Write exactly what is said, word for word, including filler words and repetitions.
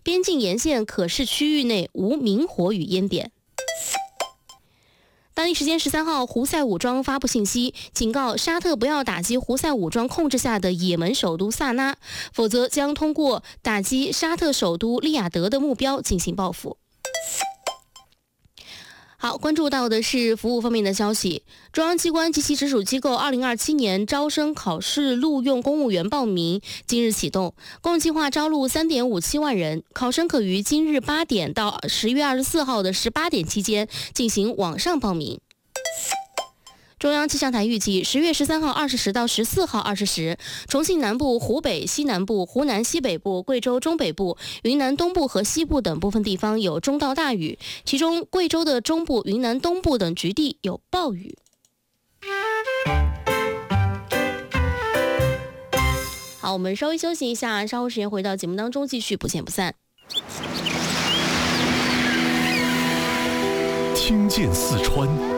边境沿线可视区域内无明火与烟点。当地时间十三号，胡塞武装发布信息，警告沙特不要打击胡塞武装控制下的也门首都萨那，否则将通过打击沙特首都利雅得的目标进行报复。好，关注到的是服务方面的消息。中央机关及其直属机构二零二七年招生考试录用公务员报名今日启动，共计划招录三点五七万人，考生可于今日八点到十月二十四号的十八点期间进行网上报名。中央气象台预计，十月十三号二十时到十四号二十时，重庆南部、湖北西南部、湖南西北部、贵州中北部、云南东部和西部等部分地方有中到大雨，其中贵州的中部、云南东部等局地有暴雨。好，我们稍微休息一下，稍后时间回到节目当中继续，不见不散。 听见四川。